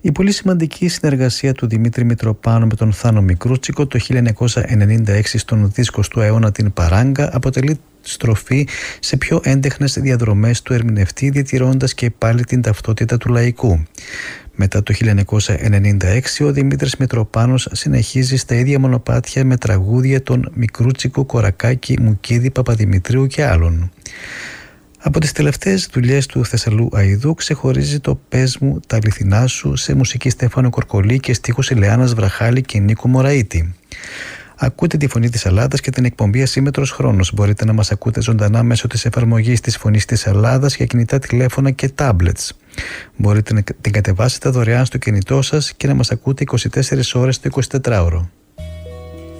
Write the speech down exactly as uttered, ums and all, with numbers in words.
Η πολύ σημαντική συνεργασία του Δημήτρη Μητροπάνου με τον Θάνο Μικρούτσικο το χίλια εννιακόσια ενενήντα έξι στον δίσκο του αιώνα την Παράγκα αποτελεί στροφή σε πιο έντεχνες διαδρομές του ερμηνευτή, διατηρώντας και πάλι την ταυτότητα του λαϊκού. Μετά το χίλια εννιακόσια ενενήντα έξι ο Δημήτρης Μητροπάνος συνεχίζει στα ίδια μονοπάτια με τραγούδια των Μικρούτσικο, Κορακάκη, Μουκίδη, Παπαδημητρίου και άλλων. Από τις τελευταίες δουλειές του Θεσσαλού Αηδού ξεχωρίζει το «Πες μου τα αληθινά σου» σε μουσική Στέφανο Κορκολή και στίχους Ηλεάνας Βραχάλη και Νίκου Μωραΐτη. Ακούτε τη Φωνή της Ελλάδας και την εκπομπή Ασύμμετρος Χρόνος. Μπορείτε να μας ακούτε ζωντανά μέσω της εφαρμογής της Φωνής της Ελλάδας για κινητά τηλέφωνα και τάμπλετς. Μπορείτε να την κατεβάσετε δωρεάν στο κινητό σας και να μας ακούτε είκοσι τέσσερις ώρες το εικοσιτετράωρο.